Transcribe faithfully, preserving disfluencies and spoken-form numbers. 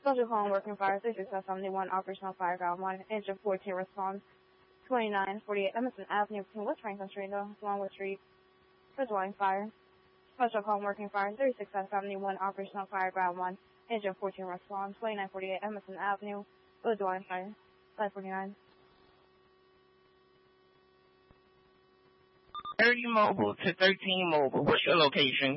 Special call on working fire, thirty-six South seventy-one, operational fire ground one, engine fourteen response, twenty-nine forty-eight Emerson Avenue between West Franklin Street and Longwood Street, for dwelling fire. Special call on working fire, thirty-six South seventy-one, operational fire ground one, engine fourteen response, twenty-nine forty-eight Emerson Avenue, for dwelling fire, five forty-nine. thirty mobile to thirteen mobile, what's your location?